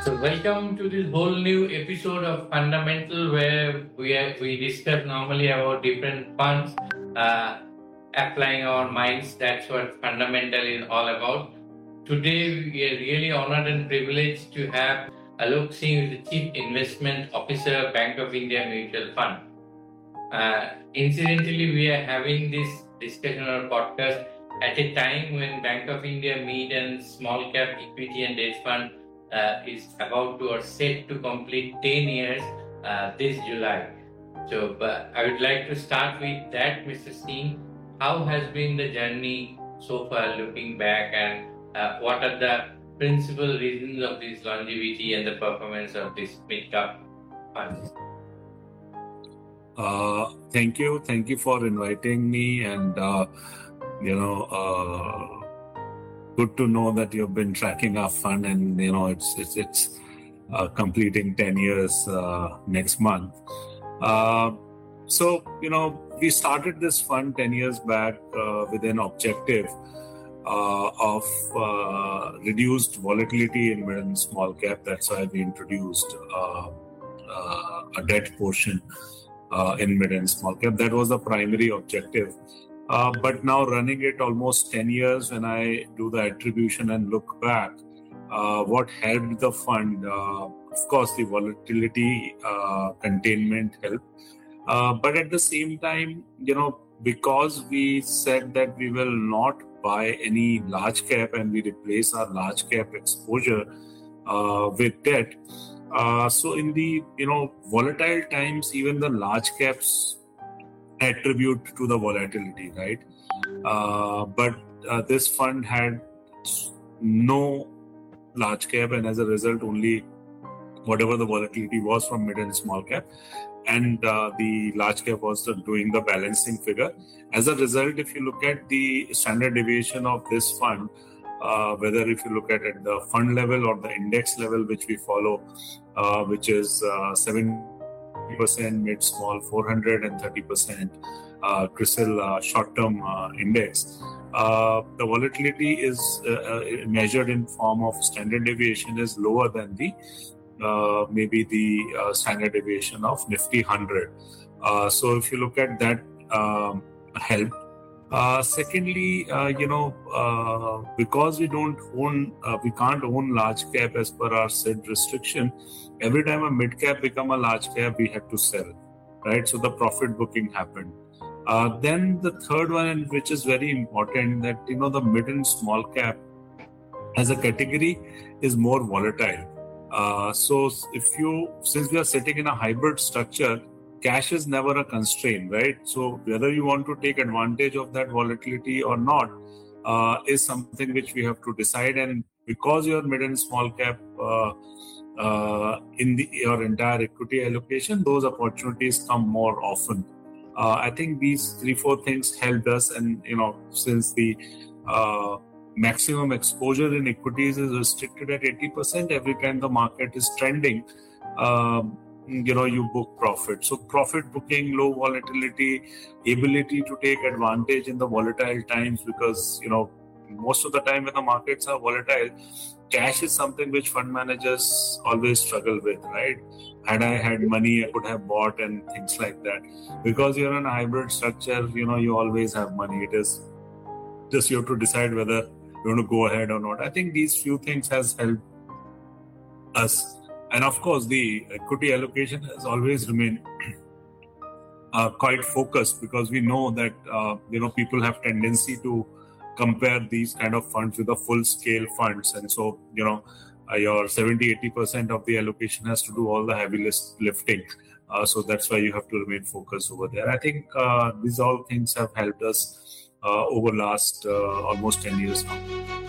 So welcome to this whole new episode of Fundamental, where we discuss normally about different funds, uh, applying our minds. That's what Fundamental is all about. Today we are really honored and privileged to have Alok Singh, the Chief Investment Officer, Bank of India Mutual Fund. Incidentally, we are having this discussion or podcast at a time when Bank of India Mid and Small Cap Equity and Debt Fund is about to or set to complete 10 years this July. So I would like to start with that, Mr. Singh. How has been the journey so far looking back, and what are the principal reasons of this longevity and the performance of this mid-cap fund? Thank you. Thank you for inviting me, and good to know that you've been tracking our fund, and it's completing 10 years next month. We started this fund 10 years back with an objective of reduced volatility in mid and small cap. That's why we introduced a debt portion in mid and small cap. That was the primary objective. But now running it almost 10 years, when I do the attribution and look back, what helped the fund? Of course, the volatility containment helped. But at the same time, because we said that we will not buy any large cap and we replace our large cap exposure with debt. So in the volatile times, even the large caps attribute to the volatility, right? But this fund had no large cap, and as a result, only whatever the volatility was from mid and small cap, and the large cap was doing the balancing figure. As a result, if you look at the standard deviation of this fund, whether if you look at the fund level or the index level, which we follow, which is 70% mid-small, 400 and 30% CRISIL short-term index. The volatility is measured in form of standard deviation is lower than the maybe the standard deviation of Nifty 100. So if you look at that, help. Secondly, because we can't own large cap as per our SID restriction. Every time a mid cap become a large cap, we had to sell, right? So the profit booking happened. Then the third one, which is very important, that the mid and small cap as a category is more volatile. So since we are sitting in a hybrid structure, cash is never a constraint, right? So whether you want to take advantage of that volatility or not is something which we have to decide. And because your mid and small cap in your entire equity allocation, those opportunities come more often. I think these 3-4 things helped us, and since the maximum exposure in equities is restricted at 80%, every time the market is trending, you book profit. So profit booking, low volatility, ability to take advantage in the volatile times, because most of the time when the markets are volatile, cash is something which fund managers always struggle with, right? Had I had money, I could have bought and things like that. Because you're in a hybrid structure, you always have money. It is just you have to decide whether you want to go ahead or not. I think these few things has helped us. And of course, the equity allocation has always remained quite focused, because we know that people have tendency to compare these kind of funds with the full scale funds, and so your 70-80% of the allocation has to do all the heavy lifting. So that's why you have to remain focused over there. I think these all things have helped us over last almost 10 years now.